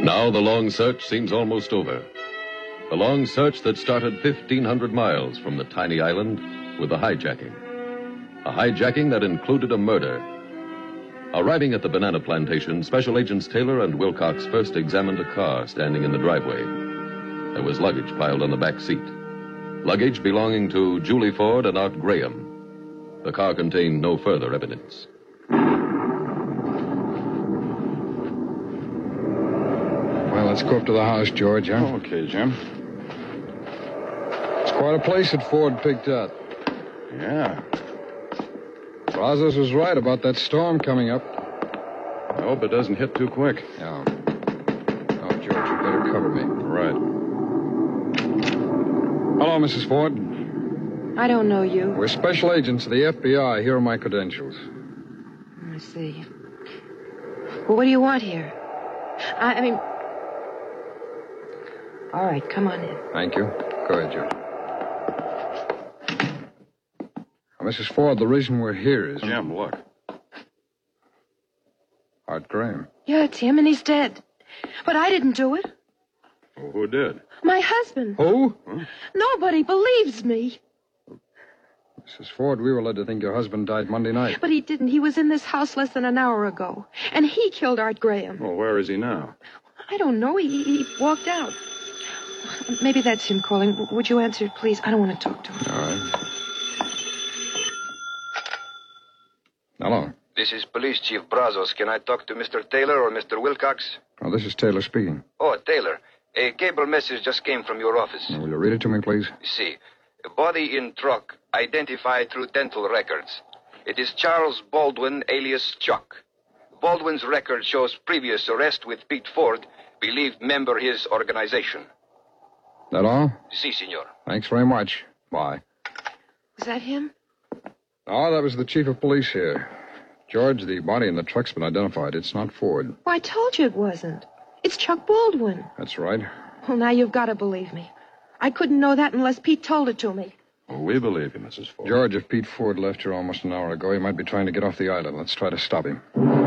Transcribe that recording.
Now the long search seems almost over. The long search that started 1,500 miles from the tiny island with the hijacking. A hijacking that included a murder. Arriving at the banana plantation, Special Agents Taylor and Wilcox first examined a car standing in the driveway. There was luggage piled on the back seat. Luggage belonging to Julie Ford and Art Graham. The car contained no further evidence. Well, let's go up to the house, George, huh? Okay, Jim. It's quite a place that Ford picked up. Yeah. Brazos was right about that storm coming up. I hope it doesn't hit too quick. Yeah. Oh, George, you better cover me. Right. Hello, Mrs. Ford. I don't know you. We're special agents of the FBI. Here are my credentials. I see. Well, what do you want here? I mean... All right, come on in. Thank you. Go ahead, George. Now, Mrs. Ford, the reason we're here is... Jim, look. Art Graham. Yeah, it's him, and he's dead. But I didn't do it. Well, who did? My husband. Who? Huh? Nobody believes me. Mrs. Ford, we were led to think your husband died Monday night. But he didn't. He was in this house less than an hour ago. And he killed Art Graham. Well, where is he now? I don't know. He walked out. Maybe that's him calling. Would you answer, please? I don't want to talk to him. All right. Hello. This is Police Chief Brazos. Can I talk to Mr. Taylor or Mr. Wilcox? Oh, this is Taylor speaking. Oh, Taylor. A cable message just came from your office. Will you read it to me, please? See. Body in truck identified through dental records. It is Charles Baldwin, alias Chuck. Baldwin's record shows previous arrest with Pete Ford, believed member his organization. That all? Si, senor. Thanks very much. Bye. Was that him? Oh, that was the chief of police here. George, the body in the truck's been identified. It's not Ford. Well, I told you it wasn't. It's Chuck Baldwin. That's right. Well, now you've got to believe me. I couldn't know that unless Pete told it to me. Well, we believe you, Mrs. Ford. George, if Pete Ford left here almost an hour ago, he might be trying to get off the island. Let's try to stop him.